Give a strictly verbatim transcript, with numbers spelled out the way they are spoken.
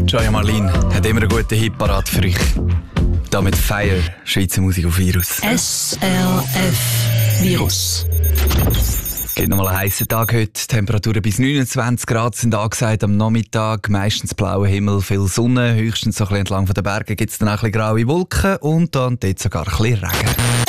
Joya Marlin hat immer einen guten Hit parat für euch. Da mit Fire, Schweizer Musik auf Virus. S R F Virus. Es gibt noch mal einen heissen Tag heute. Temperaturen bis neunundzwanzig Grad sind angesagt am Nachmittag. Meistens blauer Himmel, viel Sonne. Höchstens so ein bisschen entlang der Berge gibt es dann auch ein bisschen graue Wolken und dann dort sogar ein bisschen Regen.